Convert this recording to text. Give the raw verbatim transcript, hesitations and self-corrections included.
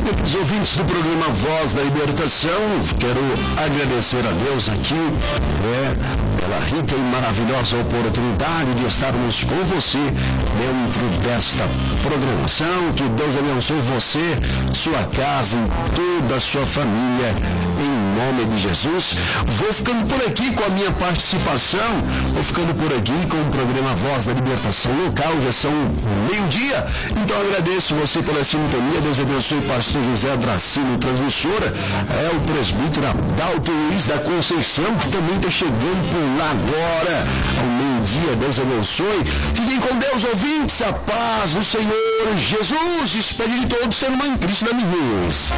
Os ouvintes do programa Voz da Libertação, quero agradecer a Deus aqui, né, pela rica e maravilhosa oportunidade de estarmos com você dentro desta programação. Que Deus abençoe você, sua casa e toda a sua família, em nome de Jesus. Vou ficando por aqui com a minha participação, vou ficando por aqui com o programa Voz da Libertação Local. Já são meio-dia, então agradeço você pela sintonia. Deus abençoe o pastor José Dracino, transmissora, é o presbítero Adalto Luiz da Conceição, que também está chegando por lá agora, ao meio-dia. Deus abençoe. Fiquem com Deus, ouvintes, a paz do Senhor Jesus. Espere de todos, ser uma em Cristo da minha.